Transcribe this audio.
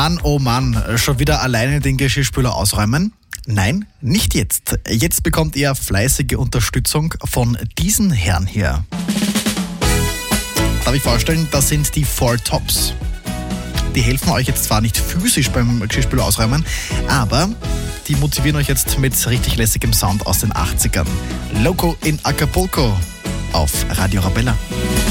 Mann, oh Mann, schon wieder alleine den Geschirrspüler ausräumen? Nein, nicht jetzt. Jetzt bekommt ihr fleißige Unterstützung von diesen Herren hier. Darf ich vorstellen, das sind die Four Tops. Die helfen euch jetzt zwar nicht physisch beim Geschirrspüler ausräumen, aber die motivieren euch jetzt mit richtig lässigem Sound aus den 80ern. Loco in Acapulco auf Radio Arabella.